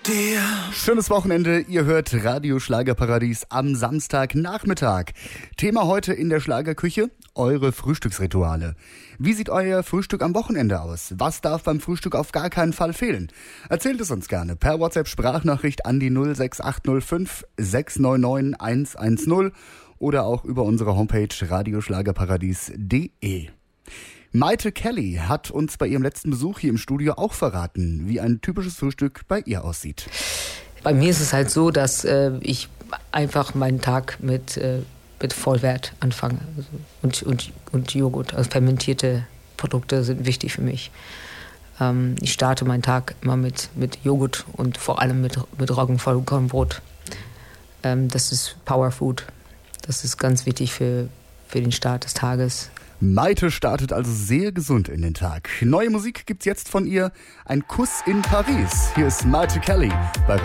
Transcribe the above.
dir. Schönes Wochenende, ihr hört Radio Schlagerparadies am Samstagnachmittag. Thema heute in der Schlagerküche, eure Frühstücksrituale. Wie sieht euer Frühstück am Wochenende aus? Was darf beim Frühstück auf gar keinen Fall fehlen? Erzählt es uns gerne per WhatsApp-Sprachnachricht an die 06805 699 110 oder auch über unsere Homepage radioschlagerparadies.de. Maite Kelly hat uns bei ihrem letzten Besuch hier im Studio auch verraten, wie ein typisches Frühstück bei ihr aussieht. Bei mir ist es halt so, dass ich einfach meinen Tag mit Vollwert anfange. Und Joghurt, also fermentierte Produkte sind wichtig für mich. Ich starte meinen Tag immer mit Joghurt und vor allem mit Roggenvollkornbrot. Das ist Power Food. Das ist ganz wichtig für den Start des Tages. Maite startet also sehr gesund in den Tag. Neue Musik gibt's jetzt von ihr. Ein Kuss in Paris. Hier ist Maite Kelly bei